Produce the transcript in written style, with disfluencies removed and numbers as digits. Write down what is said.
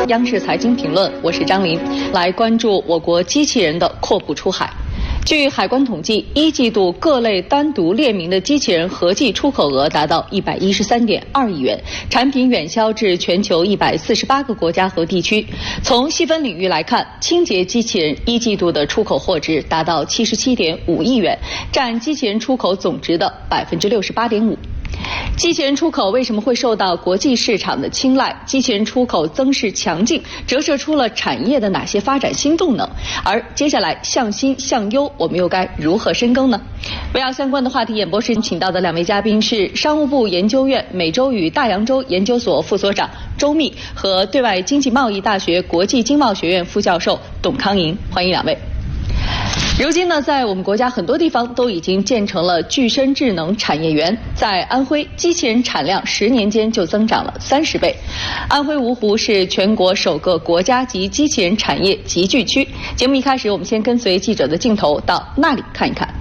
央视财经评论，我是张琳，来关注我国机器人的扩步出海。据海关统计，1季度各类单独列明的机器人合计出口额达到113.2亿元，产品远销至全球148个国家和地区。从细分领域来看，清洁机器人1季度的出口货值达到77.5亿元，占机器人出口总值的68.5%。机器人出口为什么会受到国际市场的青睐？机器人出口增势强劲，折射出了产业的哪些发展新动能？而接下来向新向优，我们又该如何深耕呢？围绕相关的话题，演播室请到的2位嘉宾是商务部研究院美洲与大洋洲研究所副所长周密和对外经济贸易大学国际经贸学院副教授董康莹，欢迎2位。如今呢，在我们国家很多地方都已经建成了具身智能产业园。在安徽，机器人产量10年间就增长了30倍。安徽芜湖是全国首个国家级机器人产业集聚区。节目一开始，我们先跟随记者的镜头到那里看一看。